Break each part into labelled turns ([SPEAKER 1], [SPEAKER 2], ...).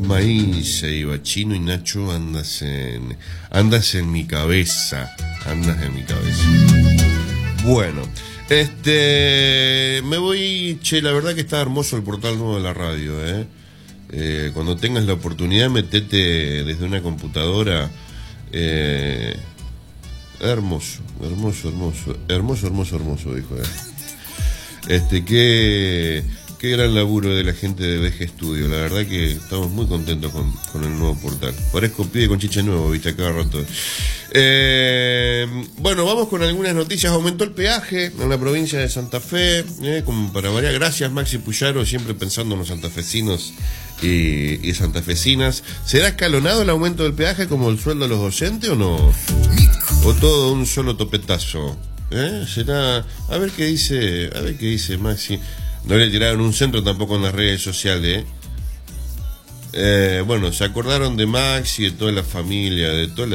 [SPEAKER 1] Ahí se iba Chino y Nacho, andas en mi cabeza, andas en mi cabeza. Bueno, me voy, che, la verdad que está hermoso el portal nuevo de la radio, cuando tengas la oportunidad, metete desde una computadora, hermoso, dijo, Qué gran laburo de la gente de VG Studio. La verdad que estamos muy contentos con el nuevo portal. Parezco pibe con chiche nuevo, viste, a cada rato. Bueno, vamos con algunas noticias. Aumentó el peaje en la provincia de Santa Fe, como para variar. Gracias, Maxi Puyaro, siempre pensando en los santafesinos y santafesinas. ¿Será escalonado el aumento del peaje como el sueldo de los docentes o no? ¿O todo un solo topetazo? ¿Será? A ver qué dice Maxi. No le tiraron un centro tampoco en las redes sociales, bueno, se acordaron de Maxi, de toda la familia, de toda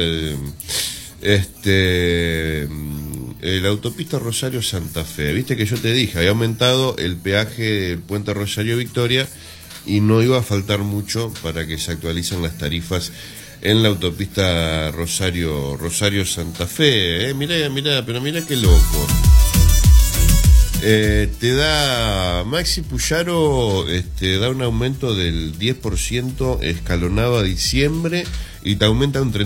[SPEAKER 1] la autopista Rosario-Santa Fe. Viste que yo te dije, había aumentado el peaje del puente Rosario-Victoria y no iba a faltar mucho para que se actualicen las tarifas en la autopista Rosario-Santa Fe. Mirá, pero mirá qué loco. Te da Maxi Puyaro, da un aumento del 10% escalonado a diciembre y te aumenta un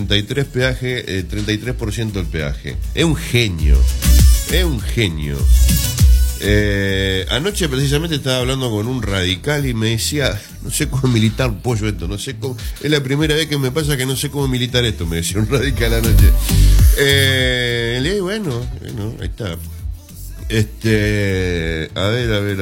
[SPEAKER 1] 33% el peaje. Es un genio. Anoche precisamente estaba hablando con un radical y me decía, no sé cómo militar pollo esto, no sé cómo, es la primera vez que me pasa que no sé cómo militar esto, me decía un radical anoche. Le digo, bueno, ahí está. A ver.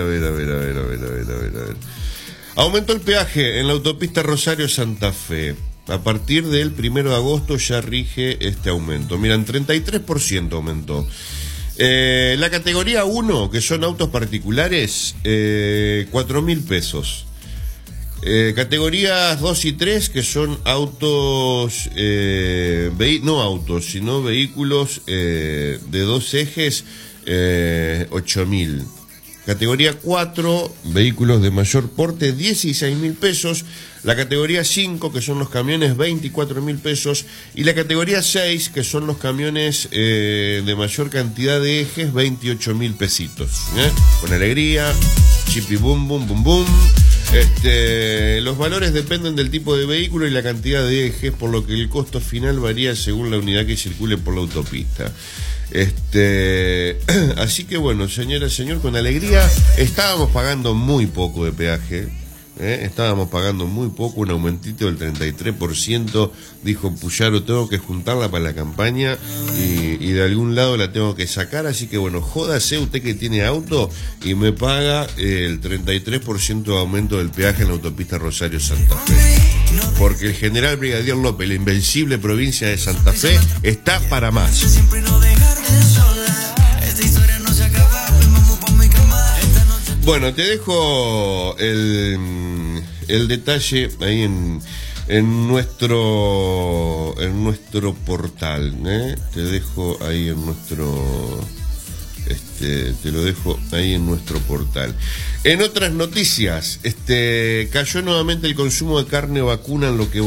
[SPEAKER 1] Aumentó el peaje en la autopista Rosario-Santa Fe. A partir del 1 de agosto ya rige este aumento. Miran, 33% aumentó. La categoría 1, que son autos particulares, 4.000 pesos. Categorías 2 y 3, que son autos, no autos, sino vehículos de 2 ejes, 8.000. Categoría 4, vehículos de mayor porte, 16.000 pesos. La categoría 5, que son los camiones, 24.000 pesos. Y la categoría 6, que son los camiones de mayor cantidad de ejes, 28.000 pesitos. Con alegría, chipi bum bum bum bum. Los valores dependen del tipo de vehículo y la cantidad de ejes, por lo que el costo final varía según la unidad que circule por la autopista. Así que bueno, señora, señor, con alegría. Estábamos pagando muy poco de peaje, estábamos pagando muy poco, un aumentito del 33%. Dijo Puyaro, tengo que juntarla para la campaña y de algún lado la tengo que sacar. Así que bueno, jódase usted que tiene auto y me paga el 33% de aumento del peaje en la autopista Rosario-Santa Fe, porque el general brigadier López, la invencible provincia de Santa Fe, está para más. Bueno, te dejo el detalle ahí en nuestro portal, te dejo ahí en nuestro te lo dejo ahí en nuestro portal. En otras noticias, cayó nuevamente el consumo de carne vacuna, en lo que